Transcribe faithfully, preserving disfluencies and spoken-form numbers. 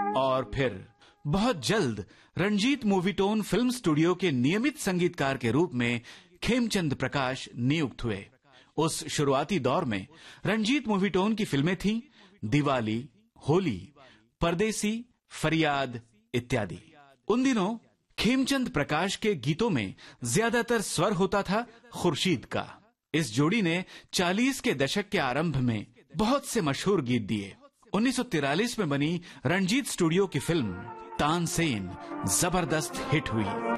और फिर बहुत जल्द रंजीत मूवीटोन फिल्म स्टूडियो के नियमित संगीतकार के रूप में खेमचंद प्रकाश नियुक्त हुए। उस शुरुआती दौर में रंजीत मूवीटोन की फिल्में थीं दिवाली, होली, परदेसी, फरियाद इत्यादि। उन दिनों खेमचंद प्रकाश के गीतों में ज्यादातर स्वर होता था खुर्शीद का। इस जोड़ी ने चालीस के दशक के आरंभ में बहुत से मशहूर गीत दिए। उन्नीस सौ तिरालीस में बनी रंजीत स्टूडियो की फिल्म तानसेन जबरदस्त हिट हुई।